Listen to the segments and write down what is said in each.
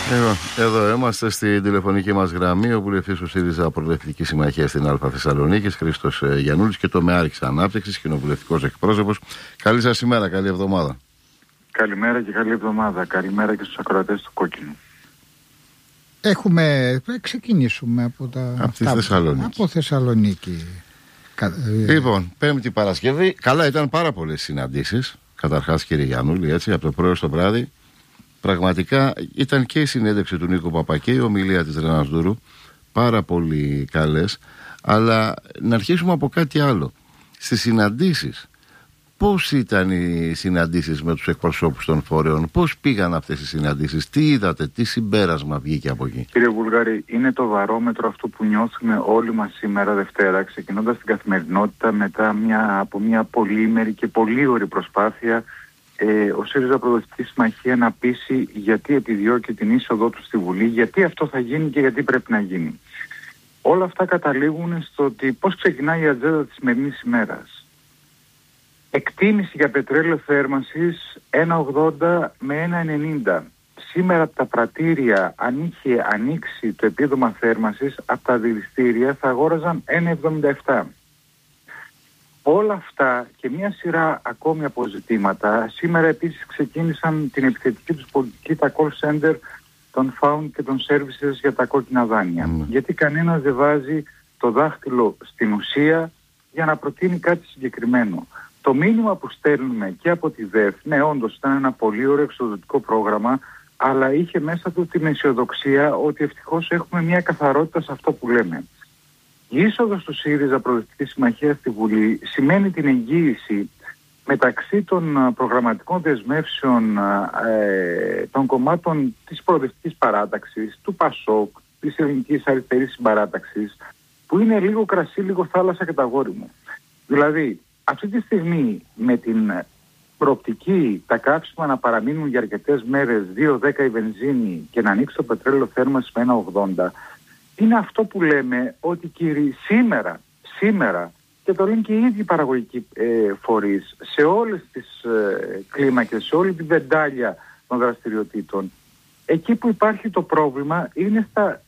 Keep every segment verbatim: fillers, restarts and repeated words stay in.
Εδώ είμαστε στην τηλεφωνική μας γραμμή ο βουλευτής του ΣΥΡΙΖΑ Προοδευτική Συμμαχία στην Α Θεσσαλονίκη, Χρήστος Γιαννούλης, και το ΜΕΑΡΚΙΣ Ανάπτυξης, κοινοβουλευτικός εκπρόσωπος. Καλή σας ημέρα, καλή εβδομάδα. Καλημέρα και καλή εβδομάδα. Καλημέρα και στους ακροατές του Κόκκινου. Έχουμε, ξεκινήσουμε από τα... Από τη Θεσσαλονίκη. Από Θεσσαλονίκη. Λοιπόν, Πέμπτη Παρασκευή. Καλά, ήταν πάρα πολλές συναντήσεις. Καταρχάς, κύριε Γιαννούλη, έτσι, από το πρωί στο βράδυ. Πραγματικά ήταν και η συνέντευξη του Νίκου Παπα και η ομιλία της Ρένας Δούρου πάρα πολύ καλές. Αλλά να αρχίσουμε από κάτι άλλο. Στις συναντήσεις, πώς ήταν οι συναντήσεις με τους εκπροσώπους των φορέων, πώς πήγαν αυτές οι συναντήσεις, τι είδατε, τι συμπέρασμα βγήκε από εκεί? Κύριε Βουλγαρή, είναι το βαρόμετρο αυτό που νιώθουμε όλοι μας σήμερα Δευτέρα, ξεκινώντας την καθημερινότητα μετά μια, από μια πολύμερη και πολύωρη προσπάθεια ε, ο ΣΥΡΙΖΑ Προοδευτική Συμμαχία να πείσει γιατί επιδιώκει την είσοδό του στη Βουλή, γιατί αυτό θα γίνει και γιατί πρέπει να γίνει. Όλα αυτά καταλήγουν στο ότι πώς ξεκινάει η ατζέντα της σημερινής ημέρας. Εκτίμηση για πετρέλαιο θέρμανσης ένα ογδόντα με ένα ενενήντα. Σήμερα από τα πρατήρια, αν είχε ανοίξει το επίδομα θέρμανσης, από τα δηληστήρια θα αγόραζαν ένα εβδομήντα επτά. Όλα αυτά και μια σειρά ακόμη αποζητήματα. Σήμερα επίσης ξεκίνησαν την επιθετική τους πολιτική τα call center των Found και των Services για τα κόκκινα δάνεια. Mm. Γιατί κανένας δεν βάζει το δάχτυλο στην ουσία για να προτείνει κάτι συγκεκριμένο. Το μήνυμα που στέλνουμε και από τη ΔΕΦ, ναι, όντως ήταν ένα πολύ ωραίο εξοδοτικό πρόγραμμα, αλλά είχε μέσα του την αισιοδοξία ότι ευτυχώς έχουμε μια καθαρότητα σε αυτό που λέμε. Η είσοδος του ΣΥΡΙΖΑ Προοδευτική Συμμαχία στη Βουλή σημαίνει την εγγύηση μεταξύ των προγραμματικών δεσμεύσεων ε, των κομμάτων της Προοδευτικής Παράταξης, του ΠΑΣΟΚ, της Ελληνικής Αριστερής Συμπαράταξης, που είναι λίγο κρασί, λίγο θάλασσα και τα γόρι μου. Δηλαδή, αυτή τη στιγμή με την προοπτική τα καύσιμα να παραμείνουν για αρκετές μέρες, δύο δέκα η βενζίνη και να ανοίξει το πετρέλαιο θέρμανσης με ένα ογδόντα, είναι αυτό που λέμε ότι κύριοι σήμερα, σήμερα, και το λένε και οι ίδιοι παραγωγικοί ε, φορείς, σε όλες τις ε, κλίμακες, σε όλη την βεντάλια των δραστηριοτήτων, εκεί που υπάρχει το πρόβλημα είναι στα,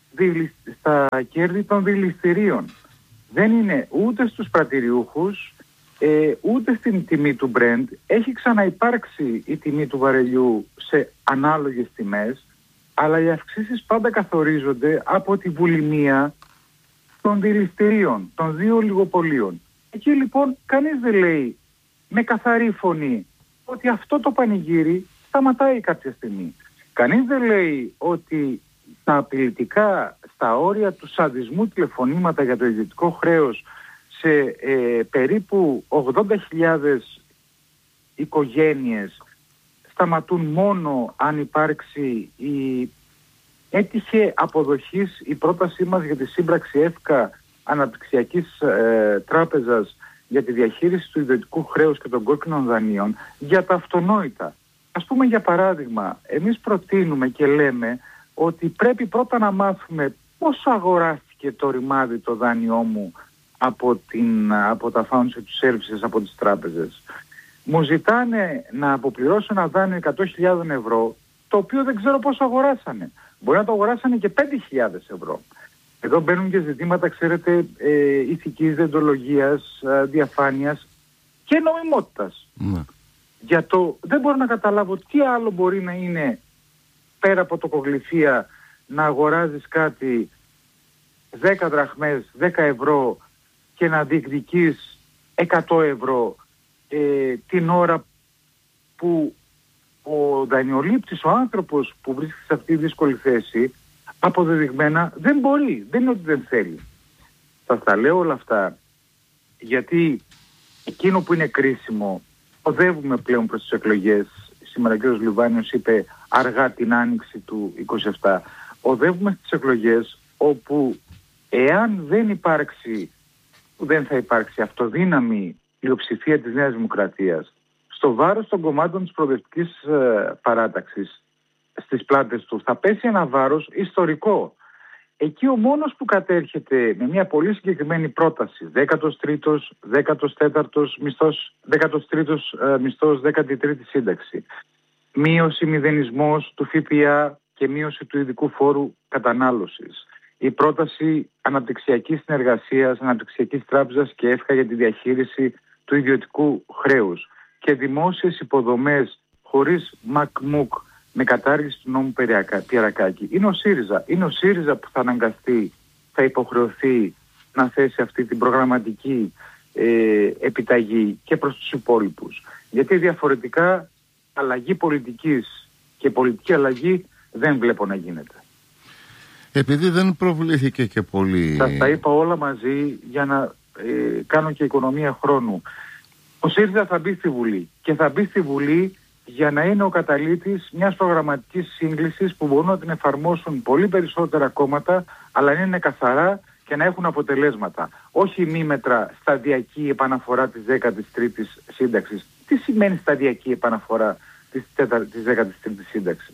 στα κέρδη των δηληστηρίων. Δεν είναι ούτε στους πρατηριούχους, ε, ούτε στην τιμή του Brent. Έχει ξαναυπάρξει η τιμή του βαρελιού σε ανάλογες τιμές, αλλά οι αυξήσεις πάντα καθορίζονται από τη βουλημία των δηληστηρίων, των δύο λιγοπολίων. Εκεί λοιπόν κανείς δεν λέει με καθαρή φωνή ότι αυτό το πανηγύρι σταματάει κάποια στιγμή. Κανείς δεν λέει ότι τα απειλητικά, στα όρια του σαδισμού τηλεφωνήματα για το ιδιωτικό χρέος σε ε, περίπου ογδόντα χιλιάδες οικογένειες σταματούν μόνο αν υπάρξει η έτυχε αποδοχής η πρότασή μας για τη σύμπραξη ΕΦΚΑ Αναπτυξιακής ε, Τράπεζας για τη διαχείριση του ιδιωτικού χρέους και των κόκκινων δανείων για τα αυτονόητα. Ας πούμε για παράδειγμα, εμείς προτείνουμε και λέμε ότι πρέπει πρώτα να μάθουμε πόσο αγοράστηκε το ρημάδι το δάνειό μου από, την, από τα Found και τους Services από τις τράπεζες. Μου ζητάνε να αποπληρώσω ένα δάνειο εκατό χιλιάδες ευρώ, το οποίο δεν ξέρω πόσο αγοράσανε. Μπορεί να το αγοράσανε και πέντε χιλιάδες ευρώ. Εδώ μπαίνουν και ζητήματα, ξέρετε, ε, ηθικής δεοντολογίας, ε, διαφάνειας και νομιμότητας. Mm. Για το δεν μπορώ να καταλάβω τι άλλο μπορεί να είναι πέρα από το κογλυφία να αγοράζεις κάτι δέκα δραχμές, δέκα ευρώ και να διεκδικείς εκατό ευρώ ε, την ώρα που ο δανειολήπτης, ο άνθρωπος που βρίσκεται σε αυτή τη δύσκολη θέση, αποδεδειγμένα δεν μπορεί, δεν είναι ότι δεν θέλει. Θα τα λέω όλα αυτά γιατί εκείνο που είναι κρίσιμο, οδεύουμε πλέον προς τις εκλογές. Σήμερα ο κ. Λιβάνιος είπε αργά την άνοιξη του είκοσι επτά. Οδεύουμε στις εκλογές όπου εάν δεν υπάρξει, δεν θα υπάρξει αυτοδύναμη πλειοψηφία της Νέας Δημοκρατίας στο βάρος των κομμάτων της προοδευτικής ε, παράταξης στις πλάτες του, θα πέσει ένα βάρος ιστορικό. Εκεί ο μόνος που κατέρχεται με μια πολύ συγκεκριμένη πρόταση, δέκατος τρίτος, δέκατος τέταρτος μισθός, δέκατος τρίτος ε, μισθός, δέκατη τρίτη σύνταξη, μείωση μηδενισμός του ΦΠΑ και μείωση του ειδικού φόρου κατανάλωσης. Η πρόταση αναπτυξιακής συνεργασίας, αναπτυξιακής τράπεζας και ΕΦΚΑ για τη διαχείριση του ιδιωτικού χρέους και δημόσιες υποδομές χωρίς μακμούκ με κατάργηση του νόμου Πιερακάκη. Είναι ο ΣΥΡΙΖΑ. Είναι ο ΣΥΡΙΖΑ που θα αναγκαστεί, θα υποχρεωθεί να θέσει αυτή την προγραμματική ε, επιταγή και προς τους υπόλοιπους. Γιατί διαφορετικά αλλαγή πολιτικής και πολιτική αλλαγή δεν βλέπω να γίνεται. Επειδή δεν προβλήθηκε και πολύ... Σας τα είπα όλα μαζί για να ε, κάνω και οικονομία χρόνου. Ο ΣΥΡΙΖΑ θα μπει στη Βουλή και θα μπει στη Βουλή για να είναι ο καταλήτης μιας προγραμματικής σύγκλησης που μπορούν να την εφαρμόσουν πολύ περισσότερα κόμματα, αλλά να είναι καθαρά και να έχουν αποτελέσματα. Όχι ημίμετρα σταδιακή επαναφορά της δέκατης τρίτης σύνταξης. Τι σημαίνει σταδιακή επαναφορά της, της δέκατης τρίτης σύνταξης?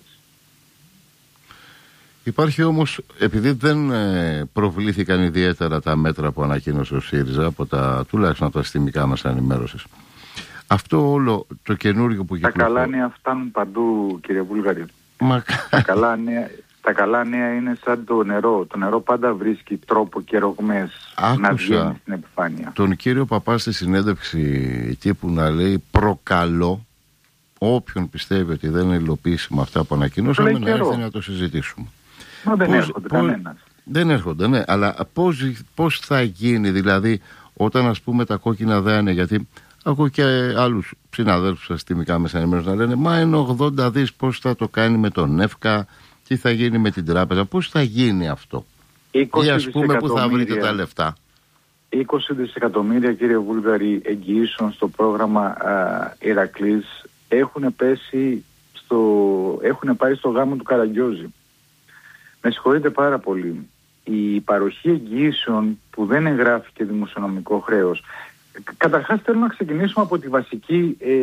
Υπάρχει όμως, επειδή δεν ε, προβλήθηκαν ιδιαίτερα τα μέτρα που ανακοίνωσε ο ΣΥΡΙΖΑ από τα τουλάχιστον από τα συστημικά μας ενημέρωσης, αυτό όλο το καινούργιο που κυκλοφορεί... Τα καλά νέα φτάνουν παντού, κύριε Βούλγαρη. Μα... τα, καλά νέα, τα καλά νέα είναι σαν το νερό. Το νερό πάντα βρίσκει τρόπο και ρογμές να βγαίνει στην επιφάνεια. Τον κύριο Παπά στη συνέντευξη τύπου να λέει προκαλώ όποιον πιστεύει ότι δεν είναι υλοποιήσιμο αυτά που ανακοινώσαμε να έρθει να το συζητήσουμε. Μα δεν πώς, έρχονται πώς, κανένας. Δεν έρχονται, ναι. Αλλά πώς, πώς θα γίνει, δηλαδή, όταν ας πούμε τα κόκκινα δάνεια, γιατί ακούω και άλλους συναδέλφους αστυνομικά μέσα ενημέρωση να λένε μα είναι ογδόντα δις, πώς θα το κάνει με τον ΕΦΚΑ, τι θα γίνει με την τράπεζα, πώς θα γίνει αυτό? Ή ας πούμε που θα βρείτε τα λεφτά. είκοσι δισεκατομμύρια, κύριε Βούλγαρη, εγγυήσεων στο πρόγραμμα α, Ηρακλής έχουν πέσει στο, έχουν πάει στο γάμο του Καραγκιόζη. Με συγχωρείτε πάρα πολύ. Η παροχή εγγυήσεων που δεν εγγράφει και δημοσιονομικό χρέος. Καταρχάς θέλω να ξεκινήσουμε από τη βασική ε,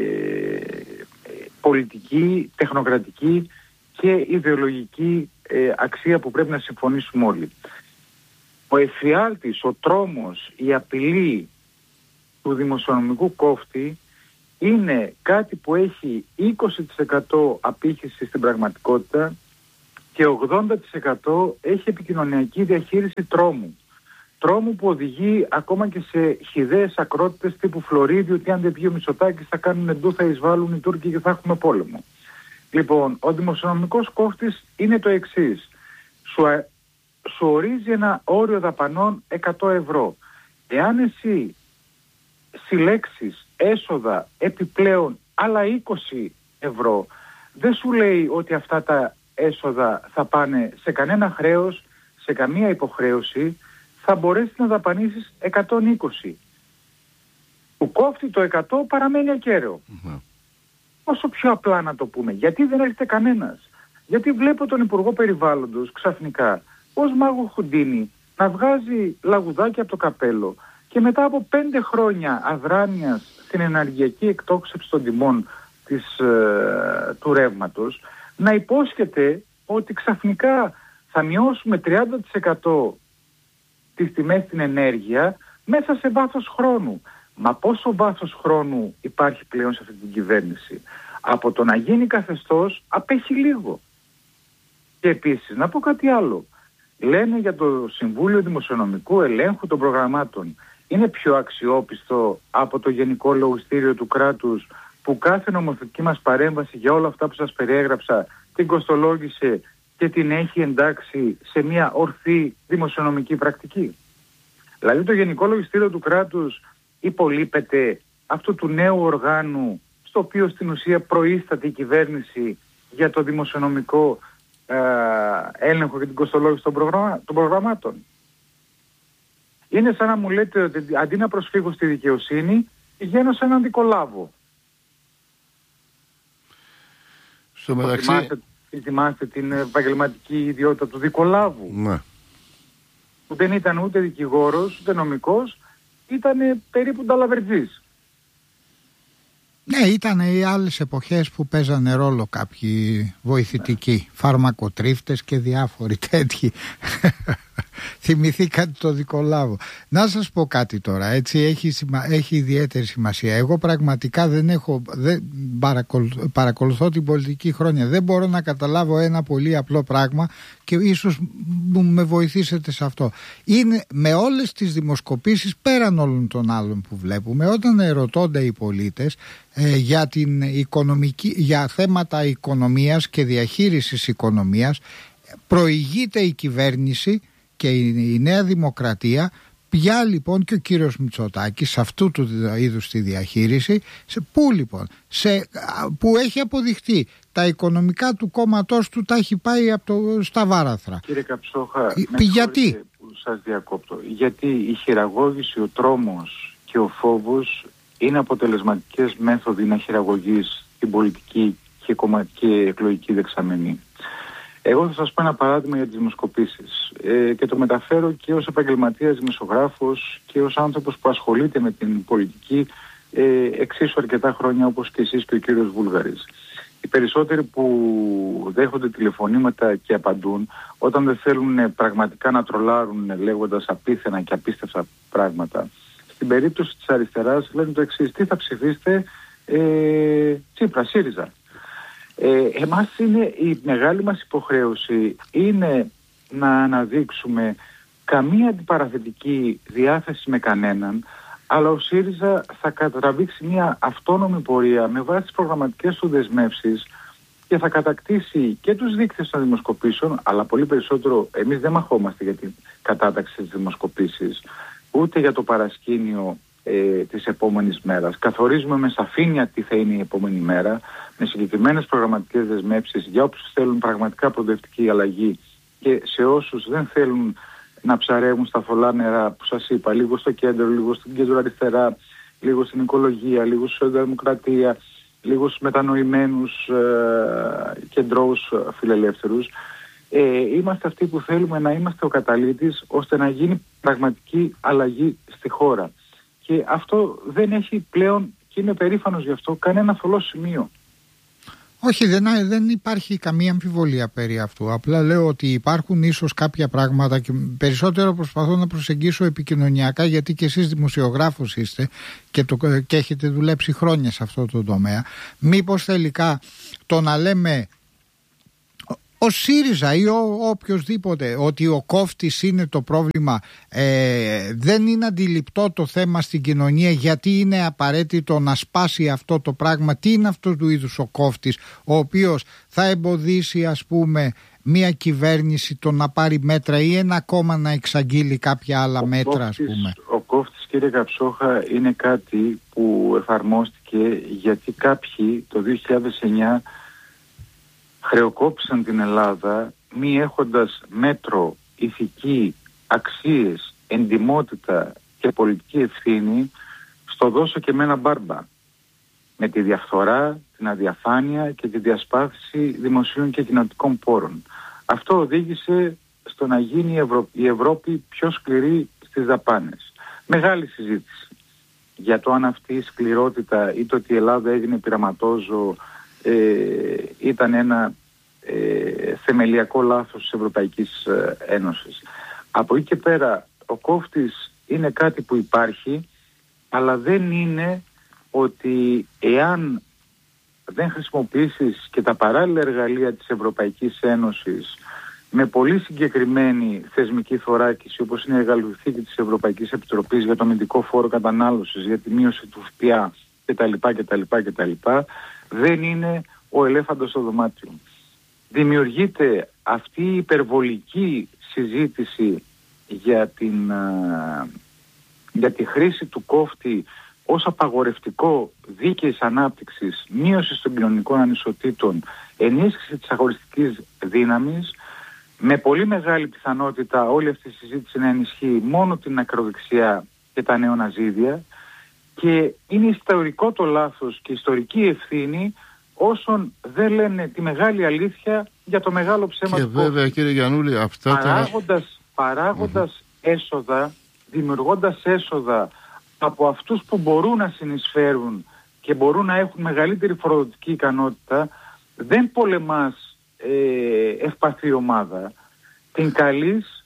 πολιτική, τεχνοκρατική και ιδεολογική ε, αξία που πρέπει να συμφωνήσουμε όλοι. Ο εφιάλτης, ο τρόμος, η απειλή του δημοσιονομικού κόφτη είναι κάτι που έχει είκοσι τοις εκατό απήχηση στην πραγματικότητα και ογδόντα τοις εκατό έχει επικοινωνιακή διαχείριση τρόμου. Τρόμου που οδηγεί ακόμα και σε χυδαίες ακρότητες τύπου Φλωρίδη, ότι αν δεν βγει ο Μητσοτάκης θα κάνουν εντού, θα εισβάλλουν οι Τούρκοι και θα έχουμε πόλεμο. Λοιπόν, ο δημοσιονομικός κόφτης είναι το εξής. Σου, σου ορίζει ένα όριο δαπανών εκατό ευρώ. Εάν εσύ συλλέξεις έσοδα επιπλέον άλλα είκοσι ευρώ, δεν σου λέει ότι αυτά τα έσοδα θα πάνε σε κανένα χρέος, σε καμία υποχρέωση, θα μπορέσεις να δαπανίσεις εκατόν είκοσι. Που κόφτει το εκατό παραμένει ακέραιο. Mm-hmm. Όσο πιο απλά να το πούμε. Γιατί δεν έρχεται κανένας? Γιατί βλέπω τον Υπουργό Περιβάλλοντος ξαφνικά ως Μάγο Χουντίνη να βγάζει λαγουδάκι από το καπέλο και μετά από πέντε χρόνια αδράνειας στην ενεργειακή εκτόξευση των τιμών της, ε, του ρεύματος να υπόσχεται ότι ξαφνικά θα μειώσουμε τριάντα τοις εκατό τις τιμές στην ενέργεια μέσα σε βάθος χρόνου. Μα πόσο βάθος χρόνου υπάρχει πλέον σε αυτή την κυβέρνηση? Από το να γίνει καθεστώς απέχει λίγο. Και επίσης να πω κάτι άλλο. Λένε για το Συμβούλιο Δημοσιονομικού Ελέγχου των Προγραμμάτων. Είναι πιο αξιόπιστο από το Γενικό Λογιστήριο του κράτους που κάθε νομοθετική μας παρέμβαση για όλα αυτά που σας περιέγραψα την κοστολόγησε και την έχει εντάξει σε μια ορθή δημοσιονομική πρακτική? Δηλαδή το Γενικό Λογιστήριο του κράτους υπολείπεται αυτού του νέου οργάνου στο οποίο στην ουσία προείσταται η κυβέρνηση για το δημοσιονομικό ε, έλεγχο και την κοστολόγηση των, προγραμμα, των προγραμμάτων. Είναι σαν να μου λέτε ότι αντί να προσφύγω στη δικαιοσύνη πηγαίνω σε έναν δικολάβο. Στο μεταξύ... Θυμάστε, θυμάστε την επαγγελματική ιδιότητα του δικολάβου. Ναι. Που δεν ήταν ούτε δικηγόρος, ούτε νομικός, ήταν περίπου νταλαβερτζής. Ναι, ήταν οι άλλες εποχές που παίζανε ρόλο κάποιοι βοηθητικοί, ναι. Φαρμακοτρίφτες και διάφοροι τέτοιοι. Θυμηθήκατε το Δικολάβο. Να σας πω κάτι τώρα, έτσι έχει, έχει ιδιαίτερη σημασία. Εγώ πραγματικά δεν έχω, δεν παρακολουθώ, παρακολουθώ την πολιτική χρόνια. Δεν μπορώ να καταλάβω ένα πολύ απλό πράγμα και ίσως μου με βοηθήσετε σε αυτό. Είναι με όλες τις δημοσκοπήσεις, πέραν όλων των άλλων που βλέπουμε, όταν ερωτώνται οι πολίτες ε, για, την οικονομική, για θέματα οικονομίας και διαχείρισης οικονομίας, προηγείται η κυβέρνηση και η, η Νέα Δημοκρατία. Ποια λοιπόν και ο κύριος Μητσοτάκης σε αυτού του είδους τη διαχείριση, σε πού λοιπόν, σε, που έχει αποδειχτεί τα οικονομικά του κόμματός του τα έχει πάει από το, στα βάραθρα. Κύριε Καψόχα, ε, γιατί που σας διακόπτω, γιατί η χειραγώγηση, ο τρόμος και ο φόβος είναι αποτελεσματικές μέθοδοι να χειραγωγείς την πολιτική και κομματική εκλογική δεξαμενή. Εγώ θα σας πω ένα παράδειγμα για τις δημοσκοπήσεις ε, και το μεταφέρω και ως επαγγελματίας δημοσιογράφος και ως άνθρωπος που ασχολείται με την πολιτική ε, εξίσου αρκετά χρόνια όπως και εσείς και ο κύριος Βούλγαρης. Οι περισσότεροι που δέχονται τηλεφωνήματα και απαντούν, όταν δεν θέλουν πραγματικά να τρολάρουν λέγοντας απίθανα και απίστευτα πράγματα, στην περίπτωση της αριστεράς λένε το εξής: τι θα ψηφίσετε, ε, Τσίπρα, ΣΥΡΙΖΑ. Ε, εμάς είναι η μεγάλη μας υποχρέωση είναι να αναδείξουμε καμία αντιπαραθετική διάθεση με κανέναν, αλλά ο ΣΥΡΙΖΑ θα κατραβήξει μια αυτόνομη πορεία με βάση τις προγραμματικές του δεσμεύσεις και θα κατακτήσει και τους δείκτες των δημοσκοπήσεων, αλλά πολύ περισσότερο εμείς δεν μαχόμαστε για την κατάταξη της δημοσκοπήσης, ούτε για το παρασκήνιο ε, της επόμενης μέρας. Καθορίζουμε με σαφήνεια τι θα είναι η επόμενη μέρα, με συγκεκριμένες προγραμματικές δεσμεύσεις για όποιους θέλουν πραγματικά προοδευτική αλλαγή και σε όσους δεν θέλουν να ψαρεύουν στα θολά νερά που σας είπα, λίγο στο κέντρο, λίγο στην κέντρο αριστερά, λίγο στην οικολογία, λίγο στη σοσιαλδημοκρατία, λίγο στους μετανοημένους ε, κεντρώους φιλελεύθερους. Ε, είμαστε αυτοί που θέλουμε να είμαστε ο καταλύτης ώστε να γίνει πραγματική αλλαγή στη χώρα. Και αυτό δεν έχει πλέον, και είμαι περήφανος γι' αυτό, κανένα θολό σημείο. Όχι, δεν, δεν υπάρχει καμία αμφιβολία περί αυτού. Απλά λέω ότι υπάρχουν ίσως κάποια πράγματα και περισσότερο προσπαθώ να προσεγγίσω επικοινωνιακά, γιατί και εσείς δημοσιογράφος είστε και, το, και έχετε δουλέψει χρόνια σε αυτό το τομέα. Μήπως τελικά το να λέμε ο ΣΥΡΙΖΑ ή ο οποιοσδήποτε ότι ο κόφτης είναι το πρόβλημα, ε, δεν είναι αντιληπτό το θέμα στην κοινωνία, γιατί είναι απαραίτητο να σπάσει αυτό το πράγμα. Τι είναι αυτό του είδους ο κόφτης, ο οποίος θα εμποδίσει ας πούμε μια κυβέρνηση το να πάρει μέτρα ή ένα κόμμα να εξαγγείλει κάποια άλλα ο μέτρα κόφτης, ας πούμε. Ο κόφτης, κύριε Καψόχα, είναι κάτι που εφαρμόστηκε γιατί κάποιοι το δύο χιλιάδες εννιά χρεοκόπησαν την Ελλάδα μη έχοντας μέτρο, ηθική, αξίες, εντιμότητα και πολιτική ευθύνη στο δώσω και με ένα μπάρμπα, με τη διαφθορά, την αδιαφάνεια και τη διασπάθηση δημοσίων και κοινοτικών πόρων. Αυτό οδήγησε στο να γίνει η, Ευρω... η Ευρώπη πιο σκληρή στις δαπάνες. Μεγάλη συζήτηση για το αν αυτή η σκληρότητα ή το ότι η Ελλάδα έγινε πειραματόζω Ε, ήταν ένα ε, θεμελιακό λάθος της Ευρωπαϊκής ε, Ένωσης. Από εκεί και πέρα ο κόφτης είναι κάτι που υπάρχει, αλλά δεν είναι ότι εάν δεν χρησιμοποιήσεις και τα παράλληλα εργαλεία της Ευρωπαϊκής Ένωσης με πολύ συγκεκριμένη θεσμική θωράκιση, όπως είναι η εργαλειοθήκη της Ευρωπαϊκής Επιτροπής για το αμυντικό φόρο κατανάλωσης, για τη μείωση του ΦΠΑ κτλ, κτλ, κτλ, δεν είναι ο ελέφαντος στο δωμάτιο. Δημιουργείται αυτή η υπερβολική συζήτηση για, την, α, για τη χρήση του κόφτη ως απαγορευτικό δίκαιης ανάπτυξης, μείωση των κοινωνικών ανισοτήτων, ενίσχυση της αγοριστικής δύναμης, με πολύ μεγάλη πιθανότητα όλη αυτή η συζήτηση να ενισχύει μόνο την ακροδεξιά και τα νεοναζίδια, και είναι ιστορικό το λάθος και ιστορική ευθύνη όσων δεν λένε τη μεγάλη αλήθεια για το μεγάλο ψέμα και του βέβαια κόσμου. Κύριε Γιαννούλη, αυτά παράγοντας, τα... παράγοντας mm-hmm. έσοδα, δημιουργώντας έσοδα από αυτούς που μπορούν να συνεισφέρουν και μπορούν να έχουν μεγαλύτερη φοροδοτική ικανότητα, δεν πολεμάς ε, ευπαθή ομάδα, την καλείς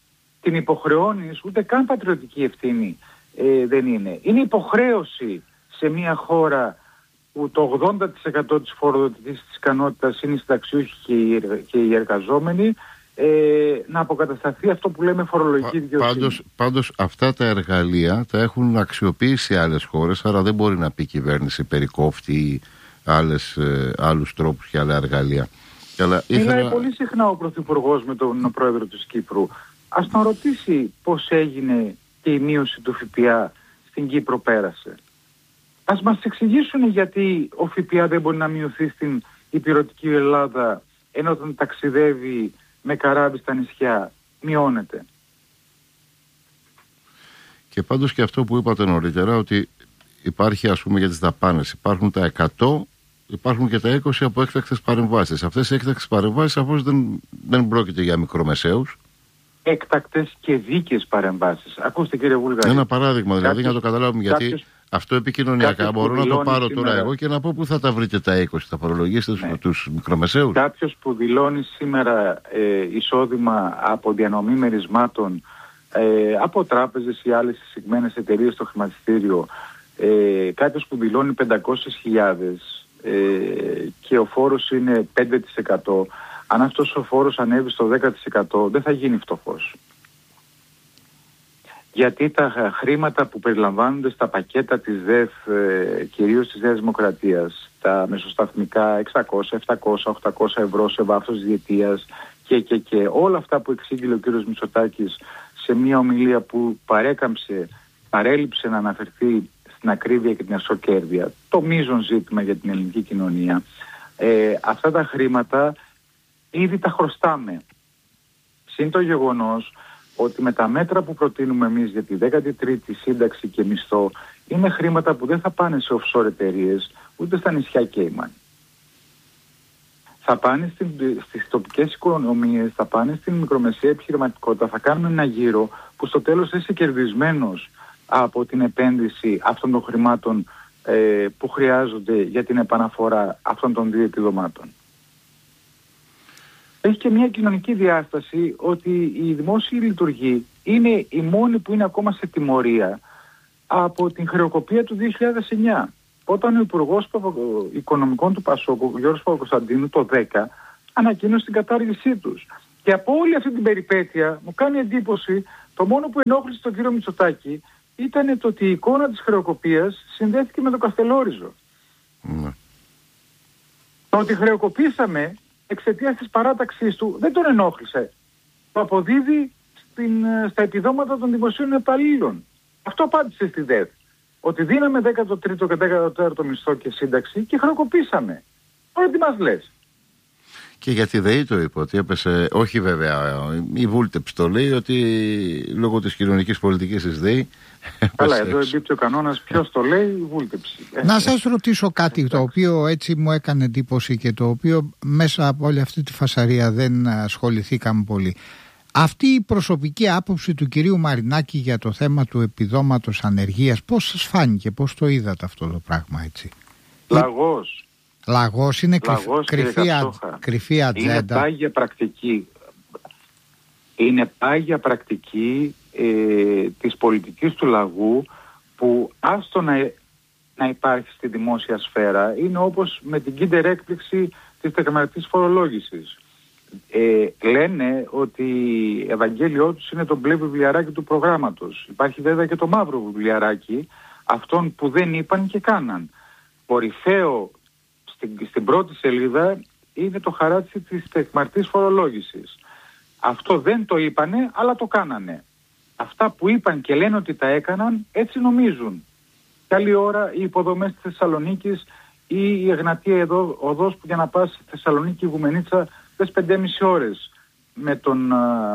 την υποχρεώνεις, ούτε καν πατριωτική ευθύνη ε, δεν είναι. Είναι υποχρέωση σε μια χώρα που το ογδόντα τοις εκατό της φοροδοτικής της ικανότητας είναι οι συνταξιούχοι και οι, και οι εργαζόμενοι, ε, να αποκατασταθεί αυτό που λέμε φορολογική δικαιοσύνη. Πάντως, πάντως αυτά τα εργαλεία τα έχουν αξιοποιήσει άλλες χώρες, άρα δεν μπορεί να πει η κυβέρνηση περικόφτει άλλες, ε, άλλους τρόπους και άλλα εργαλεία. Μιλάει ήθελα... πολύ συχνά ο Πρωθυπουργός με τον Πρόεδρο της Κύπρου. Ας τον ρωτήσει πώς έγινε και η μείωση του ΦΠΑ στην Κύπρο πέρασε. Ας μας εξηγήσουν γιατί ο ΦΠΑ δεν μπορεί να μειωθεί στην υπηρετική Ελλάδα, ενώ όταν ταξιδεύει με καράβι στα νησιά μειώνεται. Και πάντως και αυτό που είπατε νωρίτερα, ότι υπάρχει, ας πούμε, για τις δαπάνες, υπάρχουν τα εκατό, υπάρχουν και τα είκοσι από έκτακτες παρεμβάσεις. Αυτές οι έκτακτες παρεμβάσεις σαφώς δεν, δεν πρόκειται για μικρομεσαίους. Έκτακτες και δίκαιες παρεμβάσεις. Ακούστε, κύριε Βούλγαρη. Ένα παράδειγμα δηλαδή, κάποιος, για να το καταλάβουμε, γιατί κάποιος, αυτό επικοινωνιακά μπορώ να το πάρω σήμερα τώρα εγώ και να πω πού θα τα βρείτε τα είκοσι, θα φορολογήσετε ναι. τους μικρομεσαίους. Κάποιος που δηλώνει σήμερα ε, εισόδημα από διανομή μερισμάτων ε, από τράπεζες ή άλλες εισηγμένες εταιρείες στο χρηματιστήριο, ε, κάποιος που δηλώνει πεντακόσιες χιλιάδες ε, και ο φόρος είναι πέντε τοις εκατό, αν αυτός ο φόρος ανέβει στο δέκα τοις εκατό δεν θα γίνει φτωχός. Γιατί τα χρήματα που περιλαμβάνονται στα πακέτα της ΔΕΘ, ε, κυρίως της Νέας Δημοκρατίας, τα μεσοσταθμικά εξακόσια, επτακόσια, οχτακόσια ευρώ σε βάθος διετίας και, και, και όλα αυτά που εξήγηλε ο κύριος Μητσοτάκης σε μια ομιλία που παρέκαμψε, παρέλειψε να αναφερθεί στην ακρίβεια και την εσωκέρδεια, το μείζον ζήτημα για την ελληνική κοινωνία, ε, αυτά τα χρήματα ήδη τα χρωστάμε. Συν το γεγονός ότι με τα μέτρα που προτείνουμε εμείς για τη δέκατη τρίτη σύνταξη και μισθό είναι χρήματα που δεν θα πάνε σε offshore εταιρείες ούτε στα νησιά Κέιμαν. Θα πάνε στην, στις τοπικές οικονομίες, θα πάνε στην μικρομεσαία επιχειρηματικότητα, θα κάνουμε ένα γύρο που στο τέλος θα είσαι κερδισμένος από την επένδυση αυτών των χρημάτων ε, που χρειάζονται για την επαναφορά αυτών των δύο επιδομάτων. Έχει και μια κοινωνική διάσταση ότι η δημόσια λειτουργή είναι η μόνη που είναι ακόμα σε τιμωρία από την χρεοκοπία του δύο χιλιάδες εννιά. Όταν ο Υπουργός Οικονομικών του Πασόκ, ο Γιώργος Παπακοσταντίνου, το δέκα, ανακοίνωσε την κατάργησή τους. Και από όλη αυτή την περιπέτεια μου κάνει εντύπωση, το μόνο που ενόχλησε τον κύριο Μητσοτάκη ήταν το ότι η εικόνα της χρεοκοπίας συνδέθηκε με το Καστελόριζο. Mm. Το ότι χρεοκοπήσαμε εξαιτίας της παράταξής του δεν τον ενόχλησε. Το αποδίδει στην, στα επιδόματα των δημοσίων υπαλλήλων. Αυτό απάντησε στη ΔΕΘ. Ότι δίναμε δέκατο τρίτο και δέκατο τέταρτο μισθό και σύνταξη και χρεοκοπήσαμε. Τώρα τι μας λες. Και για τη ΔΕΗ το είπε ότι έπεσε, όχι βέβαια, η Βούλτεψη το λέει ότι λόγω της κοινωνικής πολιτικής της ΔΕΗ. Καλά, εδώ εμπίπτει ο κανόνας, ποιος το λέει, η Βούλτεψη. Να σας ρωτήσω κάτι το οποίο έτσι μου έκανε εντύπωση και το οποίο μέσα από όλη αυτή τη φασαρία δεν ασχοληθήκαμε πολύ. Αυτή η προσωπική άποψη του κυρίου Μαρινάκη για το θέμα του επιδόματος ανεργίας, πώς σας φάνηκε, πώς το είδατε αυτό το πράγμα έτσι? Λαγός. Λαγός είναι Λαγός, κρυφή, α... κρυφή ατζέντα. Είναι πάγια πρακτική. Είναι πάγια πρακτική ε, της πολιτικής του λαγού που άστο να, να υπάρχει στη δημόσια σφαίρα είναι όπως με την κίντερ έκπληξη της τεκμαρτής φορολόγησης. Ε, λένε ότι Ευαγγέλιό τους είναι το μπλε βιβλιαράκι του προγράμματος. Υπάρχει βέβαια και το μαύρο βιβλιαράκι αυτών που δεν είπαν και κάναν. Κορυφαίο στην, στην πρώτη σελίδα είναι το χαράτσι της τεκμαρτής φορολόγησης. Αυτό δεν το είπανε αλλά το κάνανε. Αυτά που είπαν και λένε ότι τα έκαναν έτσι νομίζουν. Καλή ώρα οι υποδομές της Θεσσαλονίκης ή η Εγνατία εδώ, οδός που για να πας στη Θεσσαλονίκη Γουμενίτσα πες πέντε και μισή ώρες με τον,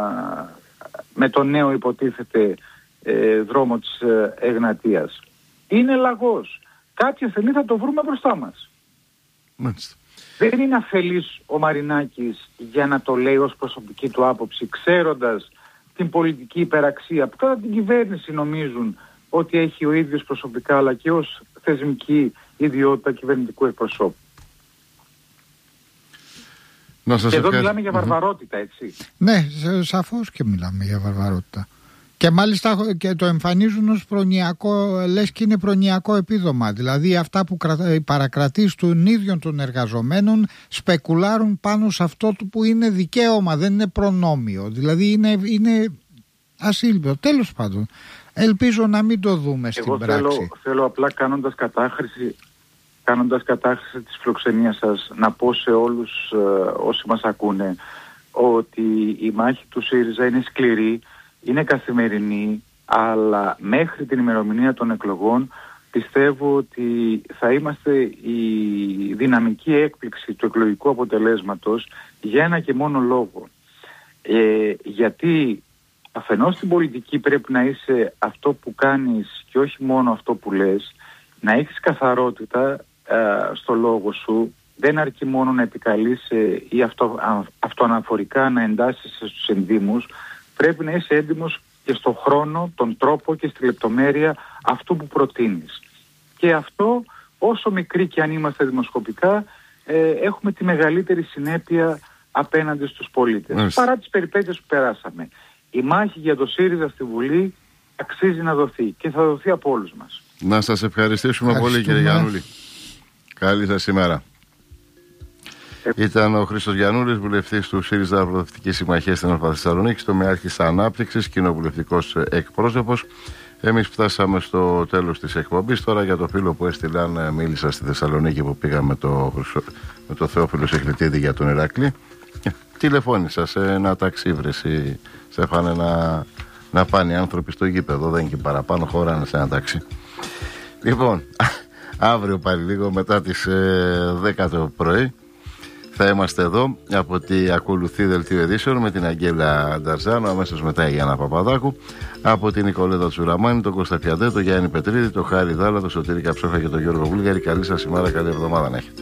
με τον νέο υποτίθεται ε, δρόμο της ε, Εγνατίας. Είναι λαγός. Κάποια στιγμή θα το βρούμε μπροστά μας. Μάλιστα. Δεν είναι αφελής ο Μαρινάκης για να το λέει ως προσωπική του άποψη, ξέροντας την πολιτική υπεραξία που κατά την κυβέρνηση νομίζουν ότι έχει ο ίδιος προσωπικά αλλά και ως θεσμική ιδιότητα κυβερνητικού εκπροσώπου. Και εδώ ευχαριστώ. Μιλάμε για βαρβαρότητα, έτσι. Ναι, σαφώς και μιλάμε για βαρβαρότητα. Και μάλιστα και το εμφανίζουν ως προνοιακό, λες και είναι προνοιακό επίδομα. Δηλαδή αυτά που οι παρακρατείς των ίδιων των εργαζομένων σπεκουλάρουν πάνω σε αυτό που είναι δικαίωμα, δεν είναι προνόμιο. Δηλαδή είναι, είναι ασύλληπτο. Τέλος πάντων, ελπίζω να μην το δούμε στην Εγώ πράξη. Θέλω, θέλω απλά κάνοντας κατάχρηση, κάνοντας κατάχρηση της φιλοξενίας σας να πω σε όλους ε, όσοι μας ακούνε ότι η μάχη του ΣΥΡΙΖΑ είναι σκληρή, είναι καθημερινή, αλλά μέχρι την ημερομηνία των εκλογών πιστεύω ότι θα είμαστε η δυναμική έκπληξη του εκλογικού αποτελέσματος για ένα και μόνο λόγο. Ε, γιατί αφενός στην πολιτική πρέπει να είσαι αυτό που κάνεις και όχι μόνο αυτό που λες, να έχεις καθαρότητα ε, στο λόγο σου, δεν αρκεί μόνο να επικαλείσαι ή αυτό, α, αυτοαναφορικά να εντάσσεις στους ενδύμους, πρέπει να είσαι έντιμος και στον χρόνο, τον τρόπο και στη λεπτομέρεια αυτού που προτείνεις. Και αυτό, όσο μικρή και αν είμαστε δημοσκοπικά, ε, έχουμε τη μεγαλύτερη συνέπεια απέναντι στους πολίτες. Mm. Παρά τις περιπέτειες που περάσαμε. Η μάχη για το ΣΥΡΙΖΑ στη Βουλή αξίζει να δοθεί και θα δοθεί από όλους μας. Να σας ευχαριστήσουμε πολύ, κύριε Γιαννούλη. Καλή σας ημέρα. Ήταν ο Χρήστος Γιαννούλης, βουλευτής του ΣΥΡΙΖΑ Προοδευτική Συμμαχία στην Αλφα Θεσσαλονίκη, τομεάρχης ανάπτυξης, κοινοβουλευτικός εκπρόσωπος. Εμείς φτάσαμε στο τέλος της εκπομπής. Τώρα για το φίλο που έστειλαν, μίλησα στη Θεσσαλονίκη που πήγαμε με το, με το Θεόφιλο Σεχλητίδη για τον Ηρακλή. Τηλεφώνησα σε ένα ταξί, βρεσί, Στέφανε, να, να πάνε οι άνθρωποι στο γήπεδο. Δεν είναι και παραπάνω, χωράνε σε ένα ταξί. Λοιπόν, αύριο πάλι λίγο μετά τις ε, δέκα το πρωί θα είμαστε εδώ από ό,τι ακολουθεί δελτίο ειδήσεων με την Αγγέλα Νταρζάνο, αμέσως μετά η Γιάννα Παπαδάκου, από την Νικολέτα Τσουραμάνη, τον Κώστα Πιαντέ, τον Γιάννη Πετρίδη, τον Χάρη Δάλα, τον Σωτήρη Καψόχα και τον Γιώργο Βούλγαρη. Καλή σας ημέρα, καλή εβδομάδα να έχετε.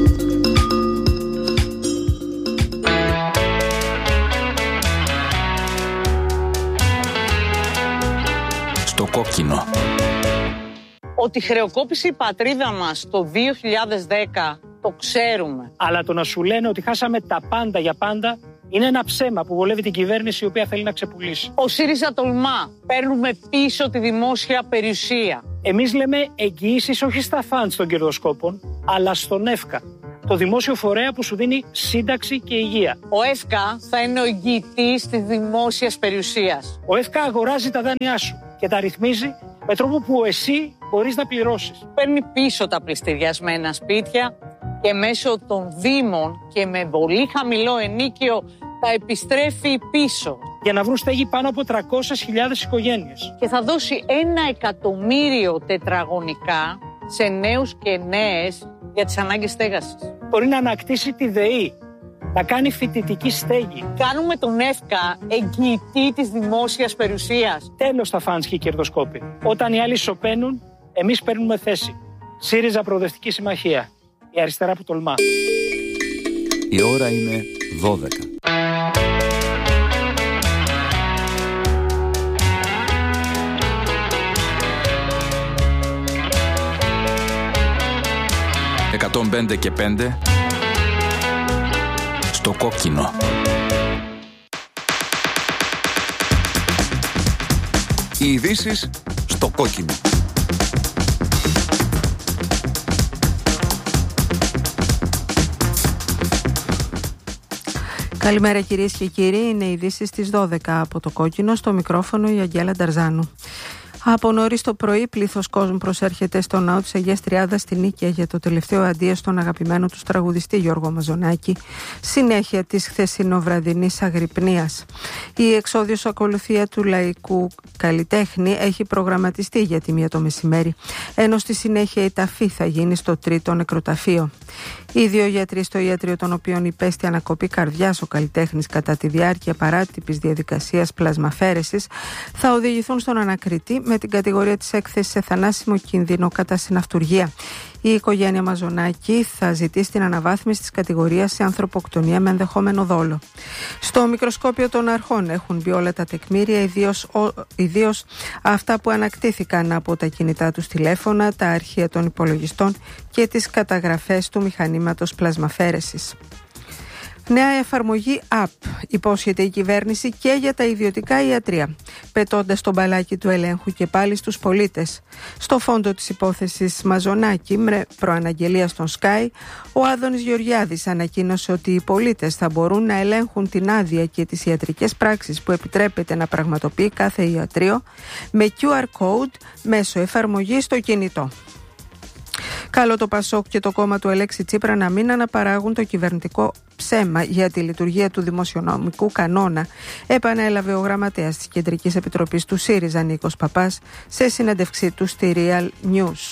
Στο κόκκινο. Ότι χρεοκόπησε η πατρίδα μας το δύο χιλιάδες δέκα το ξέρουμε. Αλλά το να σου λένε ότι χάσαμε τα πάντα για πάντα είναι ένα ψέμα που βολεύει την κυβέρνηση η οποία θέλει να ξεπουλήσει. Ο ΣΥΡΙΖΑ τολμά. Παίρνουμε πίσω τη δημόσια περιουσία. Εμείς λέμε εγγυήσεις όχι στα φαντς των κερδοσκόπων, αλλά στον ΕΦΚΑ, το δημόσιο φορέα που σου δίνει σύνταξη και υγεία. Ο ΕΦΚΑ θα είναι ο εγγυητής της δημόσιας περιουσίας. Ο ΕΦΚΑ αγοράζει τα δάνειά σου και τα ρυθμίζει με τρόπο που εσύ μπορείς να πληρώσεις. Παίρνει πίσω τα πληστηριασμένα σπίτια και μέσω των δήμων και με πολύ χαμηλό ενίκιο τα επιστρέφει πίσω. Για να βρουν στέγη πάνω από τριακόσιες χιλιάδες οικογένειες. Και θα δώσει ένα εκατομμύριο τετραγωνικά σε νέους και νέες για τις ανάγκες στέγασης. Μπορεί να ανακτήσει τη ΔΕΗ, να κάνει φοιτητική στέγη. Κάνουμε τον ΕΦΚΑ εγγυητή της δημόσιας περιουσίας. Τέλος τα φαντς και οι κερδοσκόποι. Όταν οι άλλοι σωπαίνουν, εμείς παίρνουμε θέση. ΣΥΡΙΖΑ Προοδευτική Συμμαχία. Η αριστερά που τολμά. Η ώρα είναι δώδεκα. εκατόν πέντε και πέντε στο κόκκινο. Οι ειδήσεις στο κόκκινο. Καλημέρα κυρίες και κύριοι, είναι οι ειδήσεις στις δώδεκα από το κόκκινο, στο μικρόφωνο η Αγγέλα Νταρζάνου. Από νωρίς το πρωί, πλήθος κόσμου προσέρχεται στο ναό της Αγίας Τριάδας στη Νίκαια για το τελευταίο αντίο στον αγαπημένο του τραγουδιστή Γιώργο Μαζονάκη, συνέχεια της χθεσινοβραδινής αγρυπνίας. Η εξόδιος ακολουθία του λαϊκού καλλιτέχνη έχει προγραμματιστεί για τη μία το μεσημέρι, ενώ στη συνέχεια η ταφή θα γίνει στο τρίτο νεκροταφείο. Οι δύο γιατροί στο ιατρείο των οποίων υπέστη ανακοπή καρδιάς ο καλλιτέχνης κατά τη διάρκεια παράτυπης διαδικασίας πλασμαφέρεσης θα οδηγηθούν στον ανακριτή με την κατηγορία της έκθεσης σε θανάσιμο κίνδυνο κατά συναυτουργία. Η οικογένεια Μαζονάκη θα ζητήσει την αναβάθμιση της κατηγορίας σε ανθρωποκτονία με ενδεχόμενο δόλο. Στο μικροσκόπιο των αρχών έχουν μπει όλα τα τεκμήρια, ιδίως, ο, ιδίως αυτά που ανακτήθηκαν από τα κινητά τους τηλέφωνα, τα αρχεία των υπολογιστών και τις καταγραφές του μηχανήματος πλασμαφέρεσης. Νέα εφαρμογή App υπόσχεται η κυβέρνηση και για τα ιδιωτικά ιατρεία, πετώντας τον μπαλάκι του ελέγχου και πάλι στους πολίτες. Στο φόντο της υπόθεσης Μαζονάκη, με προαναγγελία στον Sky, ο Άδωνης Γεωργιάδης ανακοίνωσε ότι οι πολίτες θα μπορούν να ελέγχουν την άδεια και τις ιατρικές πράξεις που επιτρέπεται να πραγματοποιεί κάθε ιατρείο με κιου αρ code μέσω εφαρμογής στο κινητό. Καλό το Πασόκ και το κόμμα του Αλέξη Τσίπρα να μην αναπαράγουν το κυβερνητικό ψέμα για τη λειτουργία του δημοσιονομικού κανόνα, επανέλαβε ο γραμματέας της Κεντρικής Επιτροπής του ΣΥΡΙΖΑ Νίκος Παπάς σε συνέντευξή του στη Real News.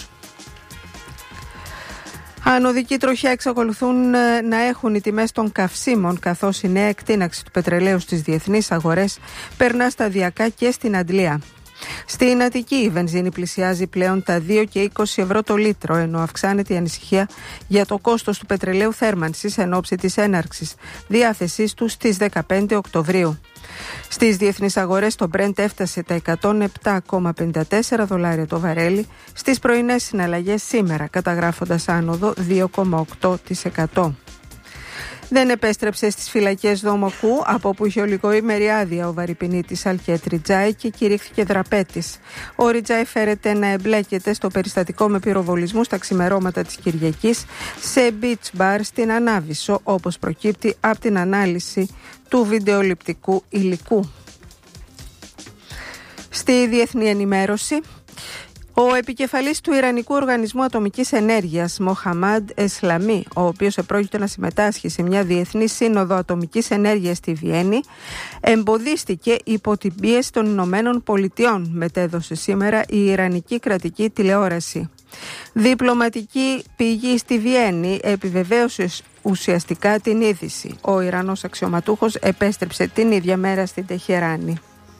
Ανωδική τροχιά εξακολουθούν να έχουν οι τιμές των καυσίμων, καθώς η νέα εκτείναξη του πετρελαίου στις διεθνείς αγορές περνά σταδιακά και στην Αντλία. Στην Αττική η βενζίνη πλησιάζει πλέον τα δύο και είκοσι ευρώ το λίτρο, ενώ αυξάνεται η ανησυχία για το κόστος του πετρελαίου θέρμανσης εν ώψη της έναρξης διάθεσής του στις δεκαπέντε Οκτωβρίου. Στις διεθνείς αγορές το Brent έφτασε τα εκατόν επτά κόμμα πενήντα τέσσερα δολάρια το βαρέλι στις πρωινές συναλλαγές σήμερα, καταγράφοντας άνοδο δύο κόμμα οκτώ τοις εκατό. Δεν επέστρεψε στις φυλακές Δομοκού, από όπου είχε ολιγοήμερη άδεια ο βαρυπινίτης Αλκέτ Ριτζάη και κηρύχθηκε δραπέτης. Ο Ριτζάη φέρεται να εμπλέκεται στο περιστατικό με πυροβολισμού στα ξημερώματα της Κυριακής σε beach bar στην Ανάβησο, όπως προκύπτει από την ανάλυση του βιντεοληπτικού υλικού. Στη διεθνή ενημέρωση, ο επικεφαλής του Ιρανικού Οργανισμού Ατομικής Ενέργειας, Μοχαμάντ Εσλαμί, ο οποίος επρόκειτο να συμμετάσχει σε μια διεθνή σύνοδο ατομικής ενέργειας στη Βιέννη, εμποδίστηκε υπό την πίεση των Ηνωμένων Πολιτειών, μετέδωσε σήμερα η Ιρανική κρατική τηλεόραση. Διπλωματική πηγή στη Βιέννη επιβεβαίωσε ουσιαστικά την είδηση. Ο Ιρανός αξιωματούχος επέστρεψε την ίδια μέρα στην Τεχεράνη.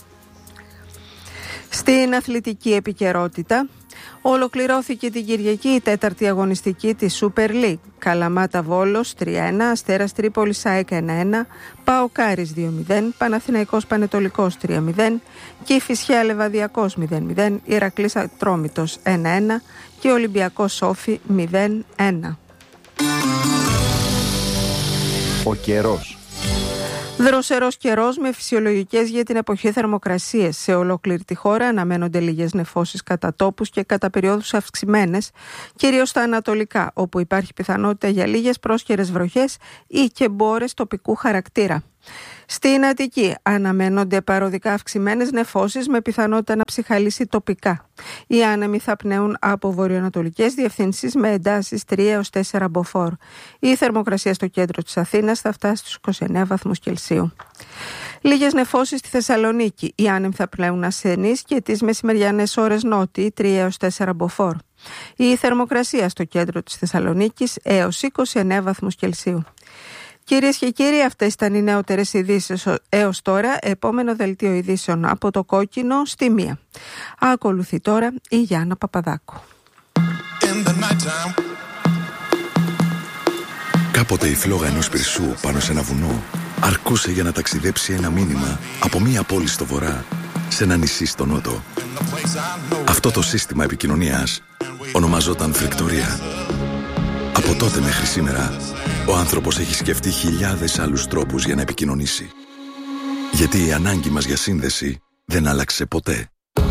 Στην αθλητική επικαιρότητα, ολοκληρώθηκε την Κυριακή η τέταρτη αγωνιστική της Super League. Καλαμάτα Βόλος τρία ένα, Αστέρας Τρίπολης ΑΕΚ ένα ένα, ΠΑΟΚ Άρης δύο μηδέν, Παναθηναϊκός Πανετολικός τρία μηδέν, Κηφισιά Λεβαδιακός μηδέν μηδέν, Ηρακλής Ατρόμητος ένα ένα και Ολυμπιακός Σόφι μηδέν ένα. Ο καιρός. Δροσερός καιρός με φυσιολογικές για την εποχή θερμοκρασίες. Σε ολόκληρη τη χώρα αναμένονται λίγες νεφώσεις κατά τόπους και κατά περιόδους αυξημένες, κυρίως στα ανατολικά, όπου υπάρχει πιθανότητα για λίγες πρόσκαιρες βροχές ή και μπόρες τοπικού χαρακτήρα. Στην Αττική αναμένονται παροδικά αυξημένες νεφώσεις με πιθανότητα να ψυχαλίσει τοπικά. Οι άνεμοι θα πνέουν από βορειοανατολικές διευθύνσεις με εντάσεις τρία έως τέσσερα μποφόρ. Η θερμοκρασία στο κέντρο της Αθήνας θα φτάσει στους είκοσι εννέα βαθμούς Κελσίου. Λίγες νεφώσεις στη Θεσσαλονίκη. Οι άνεμοι θα πνέουν ασθενείς και τις μεσημεριανές ώρες νότιοι τρία έως τέσσερα μποφόρ. Η θερμοκρασία στο κέντρο της Θεσσαλονίκης έως είκοσι εννέα βαθμούς Κελσίου. Κυρίες και κύριοι, αυτές ήταν οι νεότερες ειδήσεις έως τώρα. Επόμενο δελτίο ειδήσεων από το Κόκκινο στη μία. Ακολουθεί τώρα η Γιάννα Παπαδάκου. Κάποτε η φλόγα ενός πυρσού πάνω σε ένα βουνό αρκούσε για να ταξιδέψει ένα μήνυμα από μία πόλη στο βορρά σε ένα νησί στο νότο. Αυτό το σύστημα επικοινωνίας ονομαζόταν φρικτορία. Από τότε μέχρι σήμερα, ο άνθρωπος έχει σκεφτεί χιλιάδες άλλους τρόπους για να επικοινωνήσει. Γιατί η ανάγκη μας για σύνδεση δεν άλλαξε ποτέ.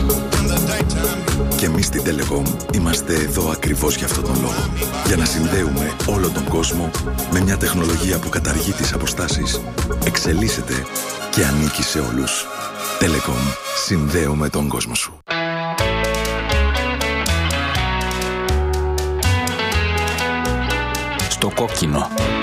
Και εμείς στην Telecom είμαστε εδώ ακριβώς για αυτόν τον λόγο. Για να συνδέουμε όλο τον κόσμο με μια τεχνολογία που καταργεί τις αποστάσεις, εξελίσσεται και ανήκει σε όλους. Telecom. Συνδέουμε τον κόσμο σου. Το Κόκκινο.